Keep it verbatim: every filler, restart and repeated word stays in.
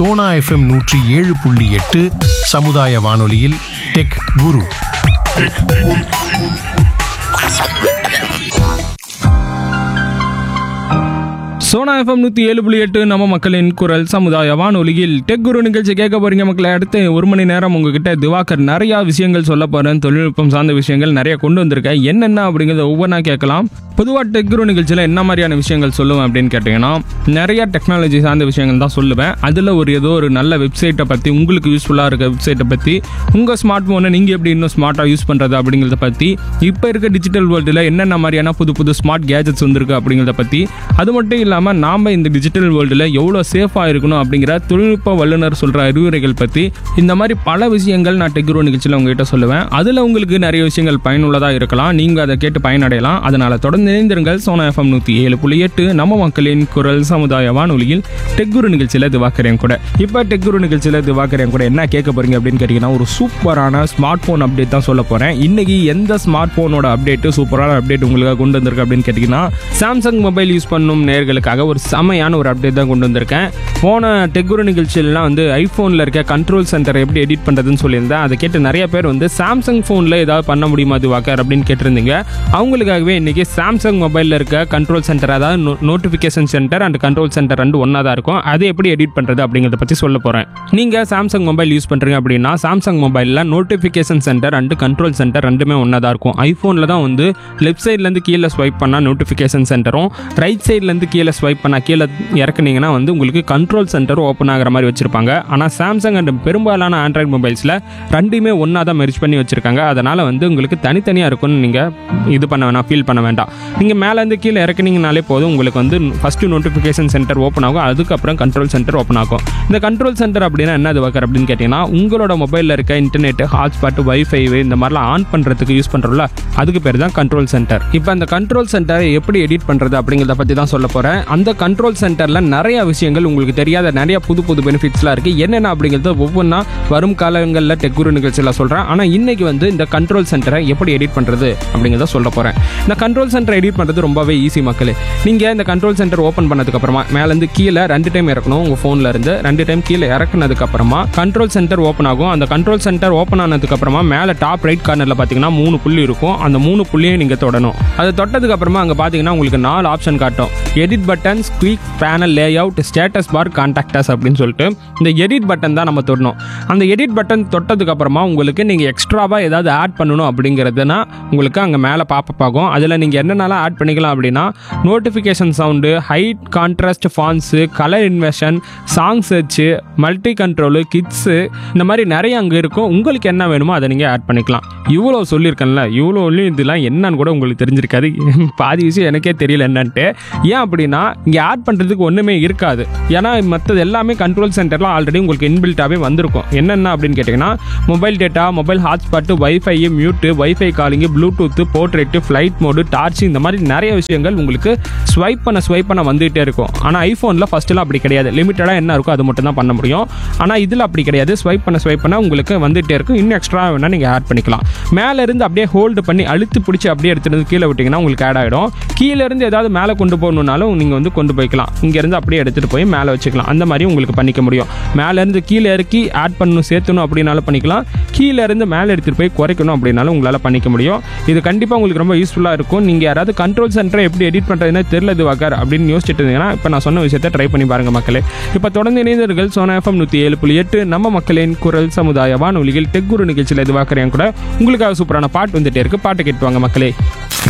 Sona FM நூற்றி ஏழு புள்ளி எட்டு சமுதாய வானொலியில் டெக் குரு. சோனா எஃப்எம் நூற்றி ஏழு புள்ளி எட்டு நம்ம மக்களின் குரல் சமுதாய வானொலியில் டெக் குரு நிகழ்ச்சி கேட்க போறீங்க மக்களை. அடுத்து ஒரு மணி நேரம் உங்ககிட்ட திவாகர் நிறையா விஷயங்கள் சொல்ல போகிறேன். தொழில்நுட்பம் சார்ந்த விஷயங்கள் நிறைய கொண்டு வந்திருக்கேன். என்னென்ன அப்படிங்கிறத ஒவ்வொன்றா கேட்கலாம். பொதுவாக டெக் குரு நிகழ்ச்சியில் என்ன மாதிரியான விஷயங்கள் சொல்லுவேன் அப்படின்னு கேட்டிங்கன்னா, நிறையா டெக்னாலஜி சார்ந்த விஷயங்கள் தான் சொல்லுவேன். அதில் ஒரு ஏதோ ஒரு நல்ல வெப்சைட்டை பற்றி, உங்களுக்கு யூஸ்ஃபுல்லாக இருக்க வெப்சைட்டை பற்றி, உங்கள் ஸ்மார்ட் ஃபோனை நீங்கள் எப்படி இன்னும் ஸ்மார்ட்டாக யூஸ் பண்ணுறது அப்படிங்கிறத பற்றி, இப்போ இருக்க டிஜிட்டல் வேர்ல்டில் என்னென்ன மாதிரியான புது புது ஸ்மார்ட் கேஜெட்ஸ் வந்துருக்கு அப்படிங்கிறத பற்றி, அது மட்டும் இல்லாமல் நாம் இந்த டிஜிட்டல் வேர்ல்டில் எவ்வளோ சேஃபாக இருக்கணும் அப்படிங்கிற தொழில்நுட்ப வல்லுநர் சொல்கிற அறிவுரைகள் பற்றி, இந்த மாதிரி பல விஷயங்கள் நான் டெக் குரு நிகழ்ச்சியில் உங்ககிட்ட சொல்லுவேன். அதில் உங்களுக்கு நிறைய விஷயங்கள் பயனுள்ளதாக இருக்கலாம். நீங்கள் அதை கேட்டு பயனடையலாம். அதனால் தொடர்ந்து இணைந்திருங்கள். சோனா எஃப்எம் நூற்றி ஏழு புள்ளி எட்டு நம்ம மக்களின் குரல் சமுதாய வானொலியில் டெக் குரு நிகழ்ச்சியில் திவாகரேன் கூட. இப்போ டெக் குரு நிகழ்ச்சியில் திவாகரேன் கூட என்ன கேட்க போறீங்க அப்படின்னு கேட்டிங்கன்னா, ஒரு சூப்பரான ஸ்மார்ட் ஃபோன் அப்டேட் தான் சொல்ல போகிறேன். இன்னைக்கு எந்த ஸ்மார்ட் ஃபோனோட அப்டேட்டு சூப்பரான அப்டேட் உங்களுக்கு கொண்டு வந்திருக்கு அப்படின்னு கேட்டிங்கன்னா, சாம்சங் மொபைல் யூஸ் பண்ணும் நேயர்களுக்காக ஒரு செமையான ஒரு அப்டேட் தான் கொண்டு வந்திருக்கேன். போன டெக் குரு நிகழ்ச்சியிலாம் வந்து ஐஃபோனில் இருக்க கண்ட்ரோல் சென்டர் எப்படி எடிட் பண்ணுறதுன்னு சொல்லியிருந்தேன். அதை கேட்டு நிறைய பேர் வந்து சாம்சங் ஃபோனில் ஏதாவது பண்ண முடியுமா திவாகர் அப்படின்னு கேட்டிருந்தீங்க. அவங்களுக்காகவே இன்னைக்கு சாம்சங் மொபைலில் இருக்க கண்ட்ரோல் சென்டர், அதாவது notification centre and control centre ரெண்டு ஒன்றா தான் இருக்கும். அதை எப்படி எடிட் பண்ணுறது அப்படிங்கிறத பற்றி சொல்ல போகிறேன். நீங்கள் சாம்சங் மொபைல் யூஸ் பண்ணுறீங்க அப்படின்னா, சாம்சங் மொபைலில் notification centre and control centre ரெண்டுமே ஒன்றா தான் இருக்கும். ஐஃபோனில் தான் வந்து லெஃப்ட் சைட்லேருந்து கீழே ஸ்வைப் பண்ணால் நோட்டிஃபிகேஷன் சென்டரும், ரைட் சைட்லேருந்து கீழே ஸ்வைப் பண்ணால் கீழே இறக்குனீங்கன்னா வந்து உங்களுக்கு கண்ட்ரோல் சென்டர் ஓப்பன் ஆகிற மாதிரி வச்சிருப்பாங்க. ஆனால் சாம்சங் அண்ட் பெரும்பாலான ஆண்ட்ராய்டு மொபைல்ஸில் ரெண்டுமே ஒன்றா தான் மெர்ஜ் பண்ணி வச்சிருக்காங்க. அதனால் வந்து உங்களுக்கு தனித்தனியாக இருக்கும்னு நீங்கள் இது பண்ண வேணாம், ஃபீல் பண்ண வேண்டாம். நீங்கள் மேலேருந்து கீழே இறக்குனீங்கனாலே போதும், உங்களுக்கு வந்து ஃபஸ்ட்டு நோட்டிஃபிகேஷன் சென்டர் ஓப்பன் ஆகும், அதுக்கப்புறம் கண்ட்ரோல் சென்டர் ஓப்பன் ஆகும். இந்த கண்ட்ரோல் சென்டர் அப்படின்னா என்ன திவாகர் அப்படின்னு கேட்டிங்கன்னா, உங்களோட மொபைலில் இருக்க இன்டர்நெட், ஹாட்ஸ்பாட், வைஃபை இந்த மாதிரிலாம் ஆன் பண்ணுறதுக்கு யூஸ் பண்ணுறோம்ல, அதுக்கு பேர் தான் கண்ட்ரோல் சென்டர். இப்போ அந்த கண்ட்ரோல் சென்டரை எப்படி எடிட் பண்ணுறது அப்படிங்கிறத பற்றி தான் சொல்ல போகிறேன். அந்த கண்ட்ரோல் சென்டரில் நிறைய விஷயங்கள் உங்களுக்கு தெரியாத நிறைய புது புது பெனிஃபிட்ஸ்லாம் இருக்குது. என்னென்ன அப்படிங்கிறத ஒவ்வொன்றா வரும் காலங்களில் டெக் குரு நிகழ்ச்சியில் சொல்கிறேன். ஆனால் இன்னைக்கு வந்து இந்த கண்ட்ரோல் சென்டரை எப்படி எடிட் பண்ணுறது அப்படிங்கிறத சொல்ல போகிறேன். இந்த கண்ட்ரோல் சென்டரை எடிட் பண்ணுறது ரொம்பவே ஈஸி மக்களே. நீங்கள் இந்த கண்ட்ரோல் சென்டர் ஓப்பன் பண்ணதுக்கப்புறமா மேலேருந்து கீழே ரெண்டு டைம் இறக்கணும். உங்கள் ஃபோனில் இருந்து ரெண்டு டைம் கீழே இறக்குனதுக்கப்புறமா கண்ட்ரோல் சென்டர் ஓப்பன் ஆகும். அந்த கண்ட்ரோல் சென்டர் ஓப்பன் ஆனதுக்கப்புறமா மேலே டாப் ரைட் கார்னரில் பார்த்தீங்கன்னா மூணு புள்ளி இருக்கும். அந்த மூணு புள்ளியும் நீங்கள் தொடணும். அதை தொட்டதுக்கப்புறமா அங்கே பார்த்தீங்கன்னா உங்களுக்கு நாலு ஆப்ஷன் காட்டும். Edit buttons, quick panel layout, status bar, contacts அப்படின்னு சொல்லிட்டு இந்த எடிட் பட்டன் தான் நம்ம தொடணும். அந்த எடிட் பட்டன் தொட்டதுக்கு அப்புறமா உங்களுக்கு நீங்கள் எக்ஸ்ட்ராவாக ஏதாவது ஆட் பண்ணணும் அப்படிங்கிறதுனா உங்களுக்கு அங்கே மேலே பாப்பப் ஆகும். அதில் நீங்கள் என்னென்னலாம் ஆட் பண்ணிக்கலாம் அப்படின்னா, notification sound, height contrast ஃபான்ஸு, colour inversion, song church, multi control, kids, இந்த மாதிரி நிறைய அங்கே இருக்கும். உங்களுக்கு என்ன வேணுமோ அதை நீங்கள் ஆட் பண்ணிக்கலாம். இவ்வளோ சொல்லியிருக்கேன்ல, இவ்வளோ இதெல்லாம் என்னன்னு கூட உங்களுக்கு தெரிஞ்சிருக்காது. பாதி விஷயம் எனக்கே தெரியல என்னன்ட்டு. ஏன் அப்படின்னா இங்கே ஆட் பண்ணுறதுக்கு ஒன்றுமே இருக்காது. ஏன்னா மற்றது எல்லாமே கண்ட்ரோல் சென்டரில் ஆல்ரெடி உங்களுக்கு இன்பில்ட்டாகவே வந்திருக்கும். என்னென்ன அப்படின்னு கேட்டிங்கன்னா, mobile data, mobile hotspot, wifi, mute, wifi காலிங்கு, bluetooth, portrait, flight mode, torch, இந்த மாதிரி நிறைய விஷயங்கள் உங்களுக்கு ஸ்வைப் பண்ண ஸ்வைப் பண்ண வந்துகிட்டே இருக்கும். ஆனால் ஐஃபோனில் ஃபஸ்ட்டில் அப்படி கிடையாது. லிமிட்டடாக என்ன இருக்கோ அது மட்டும் தான் பண்ண முடியும். ஆனால் இதில் அப்படி கிடையாது. ஸ்வைப் பண்ண ஸ்வைப் பண்ண உங்களுக்கு வந்துகிட்டே இருக்கும். இன்னும் எக்ஸ்ட்ரா வேணால் நீங்கள் ஆட் பண்ணிக்கலாம். மேலே இருந்து அப்படியே ஹோல்டு பண்ணி அழுத்து பிடிச்சி அப்படியே எடுத்துகிட்டு கீழே விட்டிங்கன்னா உங்களுக்கு ஆட் ஆகிடும். கீழே இருந்து ஏதாவது மேலே கொண்டு போகணுன்னாலும் நீங்கள் வந்து கொண்டு போய்க்கலாம். இங்கேருந்து அப்படியே எடுத்துகிட்டு போய் மேலே வச்சுக்கலாம். அந்த மாதிரி உங்களுக்கு பண்ணிக்க முடியும். மேலேருந்து கீழே இறக்கி ஆட் பண்ணணும், சேர்த்தணும் அப்படின்னாலும் பண்ணிக்கலாம். கீழே இருந்து மேலே எடுத்துகிட்டு போய் குறைக்கணும் அப்படின்னாலும் உங்களால் பண்ணிக்க முடியும். இது கண்டிப்பாக உங்களுக்கு ரொம்ப யூஸ்ஃபுல்லாக இருக்கும். நீங்கள் யாராவது கண்ட்ரோல் சென்டரை எப்படி எடிட் பண்ணுறதுன்னு தெரியல திவாகர் அப்படின்னு யோசிச்சுட்டு இருந்தீங்கன்னா, இப்போ நான் சொன்ன விஷயத்தை ட்ரை பண்ணி பாருங்கள் மக்களே. இப்போ தொடர்ந்து இணைந்தவர்கள் சோனா எஃப்எம் நூற்றி ஏழு புள்ளி எட்டு நம்ம மக்களின் குரல் சமுதாய வானொலியில் டெக் குரு நிகழ்ச்சியில் திவாகர் என் கூட உங்களுக்காக சூப்பரான பாட்டு வந்துட்டே இருக்கு. பாட்டு கேட்டுவாங்க மக்களே.